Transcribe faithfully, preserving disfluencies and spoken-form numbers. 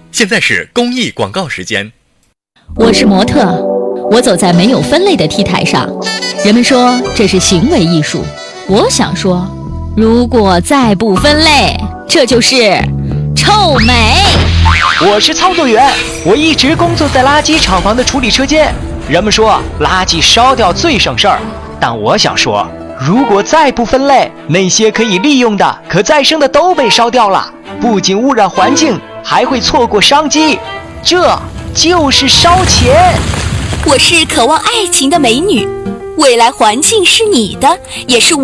现在是公益广告时间。 我是模特，我走在没有分类的 T 台上，人们说这是行为艺术。我想说，如果再不分类，这就是臭美。 我是操作员，我一直工作在垃圾厂房的处理车间。人们说垃圾烧掉最省事儿，但我想说，如果再不分类，那些可以利用的、可再生的都被烧掉了，不仅污染环境，还会错过商机，这就是烧钱。 我是渴望爱情的美女，未来环境是你的，也是